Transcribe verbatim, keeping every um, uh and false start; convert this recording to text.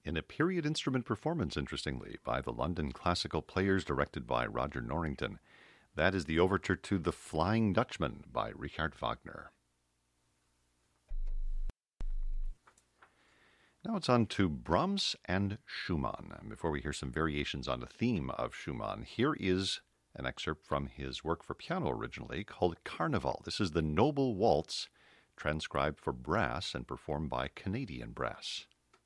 in a period instrument performance, interestingly, by the London Classical Players, directed by Roger Norrington. That is the overture to The Flying Dutchman by Richard Wagner. Now it's on to Brahms and Schumann. And before we hear some variations on the theme of Schumann, here is an excerpt from his work for piano originally called Carnival. This is the Noble Waltz, transcribed for brass and performed by Canadian Brass.